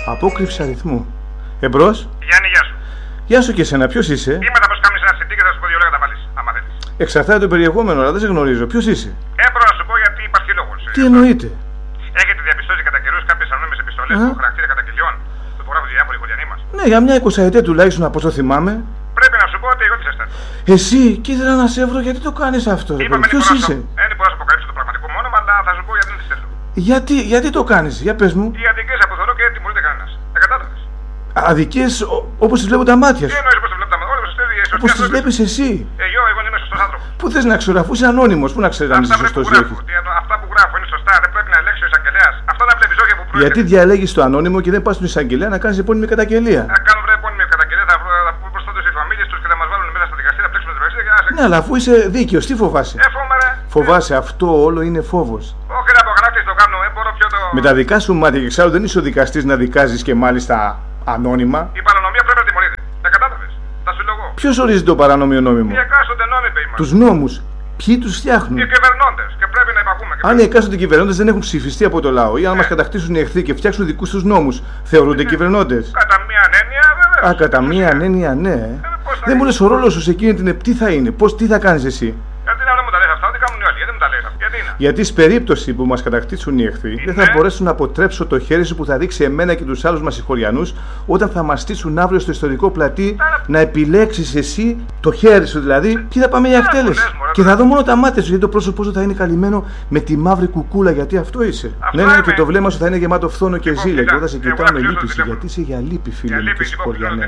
Απόκρυψη αριθμού. Εμπρός. Γιάννη, γεια σου. Γεια σου και εσένα, ποιος είσαι? Είμαι τα πως κάνεις ένα CD και θα σου πω δύο λόγια τα βάλεις, άμα θέλεις. Εξαρτάται το περιεχόμενο, αλλά δεν σε γνωρίζω. Ποιος είσαι? Μπορώ να σου πω γιατί υπάρχει λόγος. Τι εννοείται? Έχετε διαπιστώσει κατά καιρούς κάποιες ανώνυμες επιστολές του χαρακτήρα καταγγελιών που υπογράφουν διάφοροι οικογενείς μας? Ναι, για μια 20ετία τουλάχιστον, από όσο θυμάμαι. Πρέπει να σου πω ότι εγώ τι ήσασταν. Εσύ, και ήθελα να σε βρω, γιατί το κάνεις αυτό? Ποιος είσαι? Δεν μπορώ να σου αποκαλύψω το πραγματικό μου όνομα, αλλά θα σου πω γιατί δεν τη θέλω. Γιατί το κάνεις, για πες μου. Οι αδικίες που θεωρώ και δεν τιμωρείται κανένας. Δεν κατάλαβες? Αδικίες όπως τις βλέπουν τα μάτια Τι σου. εννοείς πως τις βλέπουν τα μάτια σου? Όπως τις βλέπεις εσύ. Εγώ είμαι σωστός άνθρωπος. Πού θες να ξέρω, αφού είσαι ανώνυμος, πού να ξέρεις αν είσαι σωστός ή όχι? Αυτά που γράφω είναι σωστά, δεν πρέπει να ελέγξει ο εισαγγελέας. Αυτά να βλέπεις όχι από προέρχεται. Γιατί διαλέγεις το ανώνυμο και δεν πας στον εισαγγελέα να κάνεις επώνυμη καταγγελία? Να κάνω επώνυμη καταγγελία, θα πούμε προς τότε οι φαμίλιες τους και θα μας βάλουν μέσα στα δικαστήρια, να πλέξουμε τη δικαστήρια. Ναι, αλλά αφού είσαι δίκαιος, τι φοβάσαι? Φοβάμαι. Φοβάσαι, αυτό όλο είναι φόβος. Όχι, ρε απογράφεις το κάνω, μπορώ πιο το. Με τα δικά σου μάτια και εξάλλου δεν είσαι ο δικαστής να δικάζεις και μάλιστα ανώνυμα. Η παρανομία πρέπει να τιμωρείται. Τα κατάλαβες? Θα σου λέγω. Ποιος ορίζει το παράνομιο νόμιμο? Οι εκάστοτε νόμιμοι είμαστε. Τους νόμους. Ποιοι τους φτιάχνουν? Οι κυβερνώντες. Και πρέπει να υπακούμε. Αν οι εκάστοτε κυβερνώντες δεν έχουν ψηφιστεί από το λαό ή αν μας κατακτήσουν οι εχθροί και φτιάξουν δικούς τους νόμους, θεωρούνται κυβερνώντες? Κατά μία έννοια, βέβαια. Κατά μία έννοια, ναι. Δεν μου λες ο ρόλος σου σε εκείνη την τι θα είναι, τι θα κάνεις εσύ? Γιατί να μου τα λες αυτά, τι κάνουν οι άλλοι, γιατί μου τα λες αυτά, γιατί είναι? Γιατί στην περίπτωση που μας κατακτήσουν οι εχθροί, δεν θα μπορέσουν να αποτρέψω το χέρι σου που θα δείξει εμένα και τους άλλους μας συγχωριανούς όταν θα μας στήσουν αύριο στο ιστορικό πλατή να επιλέξεις εσύ το χέρι σου δηλαδή και θα πάμε για εκτέλεση. Και θα δω μόνο τα μάτια σου γιατί το πρόσωπό σου θα είναι καλυμμένο με τη μαύρη κουκούλα γιατί αυτό είσαι. Ναι, και το βλέμμα σου θα είναι γεμάτο φθόνο και ζήλια και όταν σε κοιτάω με λύπηση γιατί είσαι για λύπη, φίλε μου και συγχωριανέ.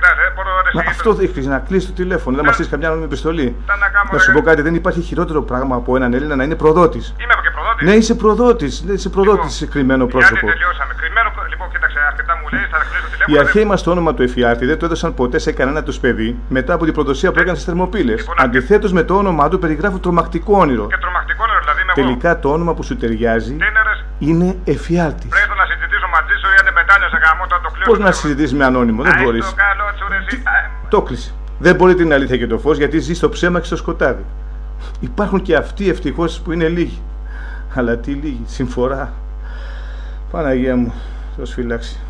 Μα αυτό έχεις να κλείσει το τηλέφωνο, δεν μας στείλεις καμιά νόμιμη επιστολή. Να σου πω κάτι, δεν υπάρχει χειρότερο πράγμα από έναν Έλληνα να είναι προδότης. Είμαι και προδότης. Ναι, είσαι προδότης. Είσαι προδότης σε κρυμμένο πρόσωπο. Γιατί τελειώσαμε. Κρυμμένο, λοιπόν, κοίταξε, αρκετά μου λέει, θα κλείσω τηλέφωνο. Οι αρχαίοι μας το όνομα του εφιάλτη δεν το έδωσαν ποτέ σε κανένα τους παιδί μετά από την προδοσία που έκανε στις Θερμοπύλες. Λοιπόν, αντιθέτως με το όνομά του περιγράφουν τρομακτικό όνειρο. Και τρομακτικό όνειρο, δηλαδή είμαι τελικά εγώ. Το όνομα που σου ταιριάζει είναι εφιάλτης. Πρέπει να συζητήσω μαζί σου ή αν μετάνιωσε γαμό το κλείνω. Πώς να συζητήσεις με ανώνυμο, δεν μπορείς. Το κλείσε. Δεν μπορεί την αλήθεια και το φως γιατί ζει στο ψέμα και στο σκοτάδι. Υπάρχουν και αυτοί ευτυχώς που είναι λίγοι. Αλλά τι λίγοι, συμφορά. Παναγία μου, θα σου φυλάξει.